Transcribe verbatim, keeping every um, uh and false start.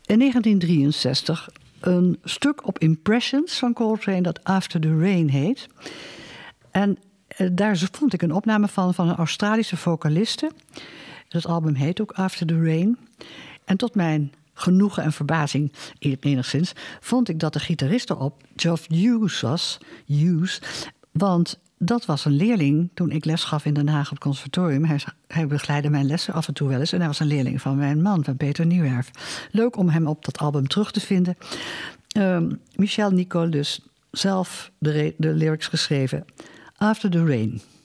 in negentien drieënzestig een stuk op Impressions van Coltrane dat After the Rain heet. En uh, daar vond ik een opname van van een Australische vocaliste. Dat album heet ook After the Rain. En tot mijn genoegen en verbazing enigszins vond ik dat de gitarist erop Geoff Hughes was. Hughes, want dat was een leerling toen ik les gaf in Den Haag op het conservatorium. Hij, hij begeleidde mijn lessen af en toe wel eens. En hij was een leerling van mijn man, van Peter Nieuwerf. Leuk om hem op dat album terug te vinden. Um, Michel Nicol dus zelf de, re- de lyrics geschreven. After the Rain.